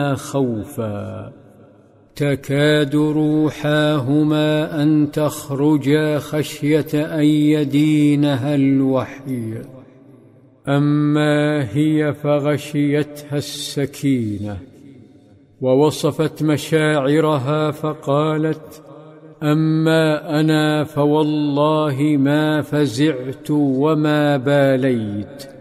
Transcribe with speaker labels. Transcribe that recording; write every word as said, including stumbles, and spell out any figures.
Speaker 1: خوفا، تكاد روحاهما أن تخرجا خشية أن يدينها الوحي. أما هي فغشيتها السكينة ووصفت مشاعرها فقالت: أما أنا فوالله ما فزعت وما باليت،